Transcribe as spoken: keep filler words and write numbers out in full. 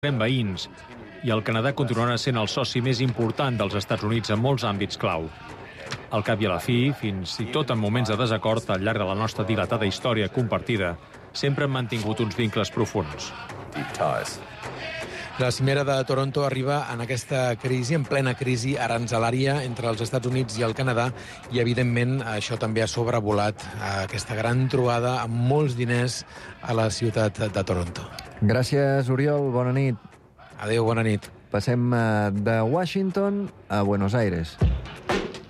veïns, i el Canadà continuarà sent el soci més important dels Estats Units en molts àmbits clau. Al cap i a la fi, fins i tot en moments de desacord al llarg de la nostra dilatada història compartida, sempre hem mantingut uns vincles profunds. La cimera de Toronto arriba en aquesta crisi, en plena crisi aranzelària entre els Estats Units i el Canadà, i evidentment això també ha sobrevolat aquesta gran trobada amb molts diners a la ciutat de Toronto. Gràcies, Oriol. Bona nit. Adéu, bona nit. Passem de Washington a Buenos Aires.